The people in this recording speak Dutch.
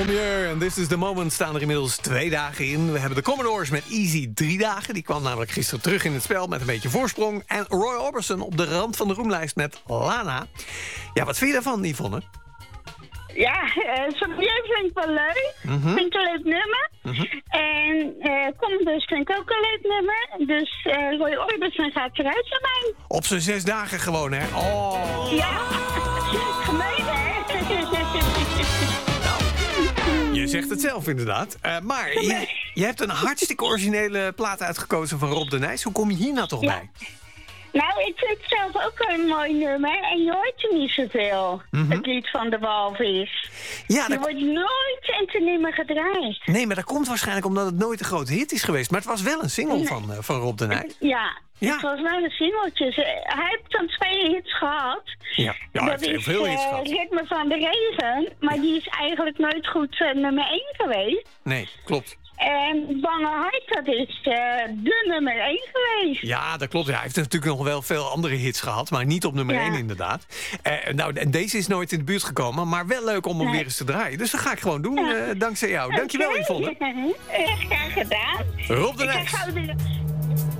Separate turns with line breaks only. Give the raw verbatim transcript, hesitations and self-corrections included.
Lumiere en This is the Moment staan er inmiddels twee dagen in. We hebben de Commodores met Easy drie dagen. Die kwam namelijk gisteren terug in het spel met een beetje voorsprong. En Roy Orbison op de rand van de roemlijst met Lana. Ja, wat vind je daarvan, Yvonne?
Ja, uh, Sabriel vind ik wel leuk.
Mm-hmm.
Vind ik een leuk nummer.
Mm-hmm.
En uh, Commodores vind ik ook een leuk nummer. Dus uh, Roy Orbison gaat eruit van mij.
Op zijn zes dagen gewoon, hè? Oh.
Ja, gemeen, hè?
Je zegt het zelf inderdaad. Uh, maar je, je hebt een hartstikke originele plaat uitgekozen van Rob de Nijs. Hoe kom je hier nou toch
Ja.
bij?
Nou, ik vind het zelf ook wel een mooi nummer. En je hoort er niet zoveel.
Mm-hmm.
Het lied van de walvis.
Ja,
Die
dat...
wordt nooit en te nimmer gedraaid.
Nee, maar dat komt waarschijnlijk omdat het nooit een grote hit is geweest. Maar het was wel een single
Nee.
van, uh, van Rob de Nijs.
Ja,
Ja.
het was wel een singeltje. Ze- Hij heeft dan twee hits gehad.
Ja, ja hij
dat
heeft heel
is
veel hits
eh,
gehad.
Ritme van de Regen. Maar die is eigenlijk nooit goed uh, nummer één geweest.
Nee, klopt.
En Bange Hart, dat is uh, de nummer één geweest.
Ja, dat klopt. Ja, hij heeft natuurlijk nog wel veel andere hits gehad, maar niet op nummer
Ja.
één inderdaad. Uh, nou, en deze is nooit in de buurt gekomen, maar wel leuk om hem
Nee.
weer eens te draaien. Dus dat ga ik gewoon doen,
Ja.
uh, dankzij jou. Dankjewel,
Oké.
Yvonne.
Echt graag gedaan.
Rob de
Ik ga
Nijs.
gauw de,